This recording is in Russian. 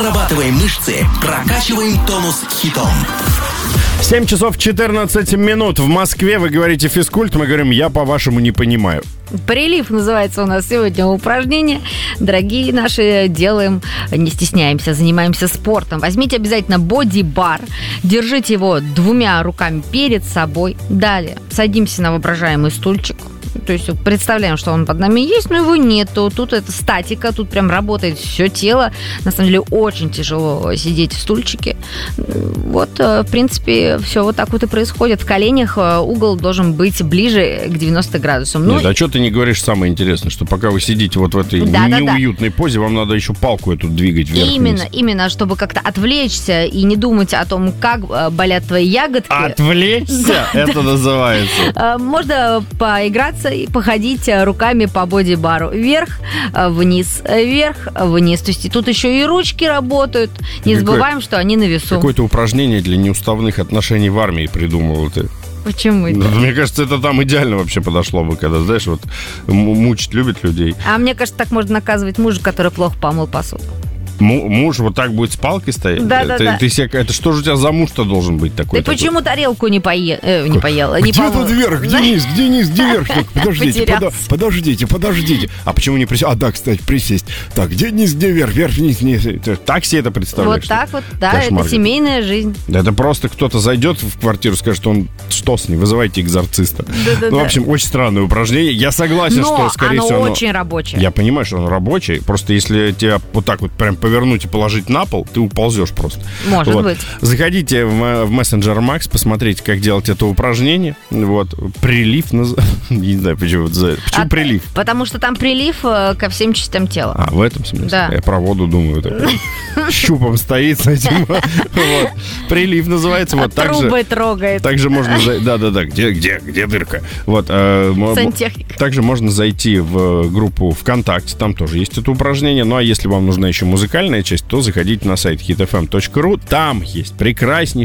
Разрабатываем мышцы, прокачиваем тонус хитом. 7 часов 14 минут. В Москве вы говорите физкульт, мы говорим, я по-вашему не понимаю. Прилив называется у нас сегодня упражнение. Дорогие наши, делаем, не стесняемся, занимаемся спортом. Возьмите обязательно боди-бар, держите его 2 руками перед собой. Далее садимся на воображаемый стульчик. То есть представляем, что он под нами есть, но его нету. Тут это статика, тут прям работает все тело. На самом деле очень тяжело сидеть в стульчике. Вот, в принципе, все вот так вот и происходит. В коленях угол должен быть ближе к 90 градусам. Нет, а что ты не говоришь самое интересное, что пока вы сидите вот в этой неуютной позе, вам надо еще палку эту двигать вверх-вниз. Именно, чтобы как-то отвлечься и не думать о том, как болят твои ягодки. Отвлечься? Это называется. Можно поиграться и походить руками по боди-бару. Вверх, вниз, вверх, вниз. То есть тут еще и ручки работают. Не забываем, что они на весу. Какое-то упражнение для неуставных отношений в армии придумал ты. Почему это? Мне кажется, это там идеально вообще подошло бы, когда, знаешь, вот мучить любят людей. А мне кажется, так можно наказывать мужа, который плохо помыл посуду. Муж вот так будет с палкой стоять? Да. Это что же у тебя за муж-то должен быть такой? Ты почему тарелку не поела? Где тут вверх? Где низ? Где вверх? Подождите. А почему не присесть? Да, кстати, присесть. Так, где низ, где вверх? Вверх, низ. Так себе это представляешь? Вот так вот, да, кошмар. Это семейная жизнь. Да, это просто кто-то зайдет в квартиру, скажет, что с ним? Вызывайте экзорциста. В общем, очень странное упражнение. Я согласен, что, скорее всего, оно очень рабочее. Я понимаю, что оно рабочее. Просто если тебя вот так вот прям повернуть и положить на пол, ты уползешь просто. Может быть. Заходите в мессенджер Макс, посмотрите, как делать это упражнение. Вот. Прилив. Не знаю, почему прилив. Потому что там прилив ко всем частям тела. А, в этом смысле? Да. Я про воду думаю. Щупом стоит с этим. Прилив называется. Трубы трогает. Также можно... Да. Где дырка? Вот. Сантехник. Также можно зайти в группу ВКонтакте. Там тоже есть это упражнение. Ну, а если вам нужна еще музыкальная часть, то заходите на сайт hitfm.ru. Там есть прекраснейший